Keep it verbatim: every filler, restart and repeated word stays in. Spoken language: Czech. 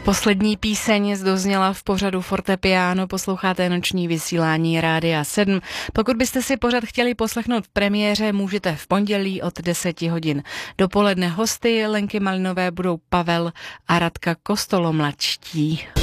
Poslední píseň zdozněla v pořadu Fortepiano, posloucháte noční vysílání Rádia sedm. Pokud byste si pořad chtěli poslechnout v premiéře, můžete v pondělí od deseti hodin. Dopoledne hosty Lenky Malinové budou Pavel a Radka Kostolomladští.